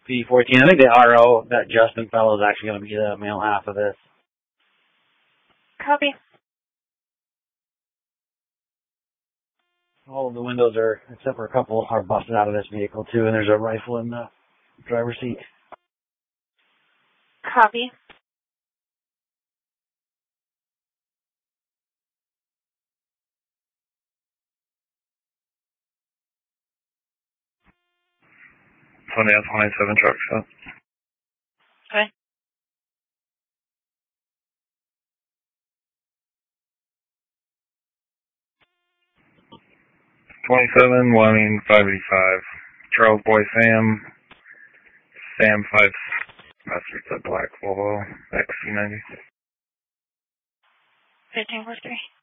P14. I think the RO, that Justin fellow, is actually going to be the male half of this. Copy. All of the windows are, except for a couple, are busted out of this vehicle too, and there's a rifle in the driver's seat. Copy. Sundance 187 truck stop. Okay. 27, Wyoming 585. Charles Boy Sam 5, that's a black Volvo XC90. 1543.